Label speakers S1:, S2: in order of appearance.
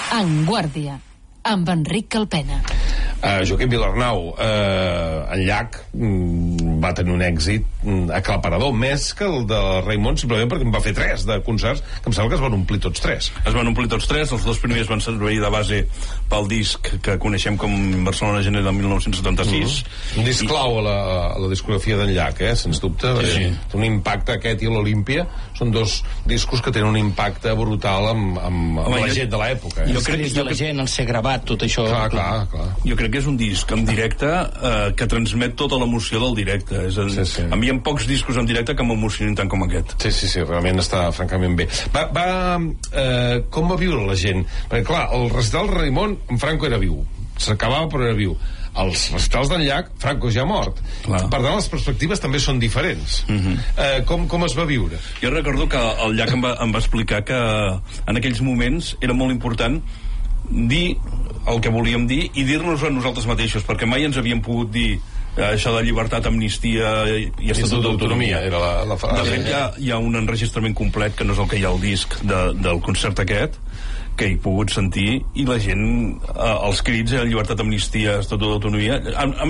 S1: En Guàrdia, amb Enric Calpena.
S2: Joaquim Vilarnau, en Llach va tenir un èxit aclaparador, més que el de Raimon, simplement perquè en va fer 3 de concerts, que em sembla que es van omplir tots 3.
S3: Es van omplir tots 3, els 2 primers van servir de base pel disc que coneixem com Barcelona Gener del 1976.
S2: Un disc clau a la discografia d'en Llach, sens dubte.
S3: Sí.
S2: Té un impacte, aquest i l'Olímpia, són 2 discos que tenen un impacte brutal amb la gent de l'època.
S4: Jo crec que la gent, el ser gravat, tot això...
S2: Clar.
S3: Jo crec que és un disc en directe que transmet tota l'emoció del directe.
S2: Sí.
S3: A mi hi ha pocs discos en directe que m'emocionin tant com aquest.
S2: Sí, realment està francament bé. Com va viure la gent? Perquè clar, el recital de Raimon, en Franco era viu, s'acabava però era viu. Els recitals d'en Llach, Franco ja mort.
S3: Clar.
S2: Per tant, les perspectives també són diferents. Com es va viure?
S3: Jo recordo que el Llach em va explicar que en aquells moments era molt important dir el que volíem dir i dir-nos a nosaltres mateixos, perquè mai ens havíem pogut dir això de llibertat, amnistia i estatut d'autonomia.
S2: De
S3: fet, hi ha un enregistrament complet que no és el que hi ha al disc del concert aquest, que he pogut sentir, i la gent els crits llibertat, amnistia, estatut d'autonomia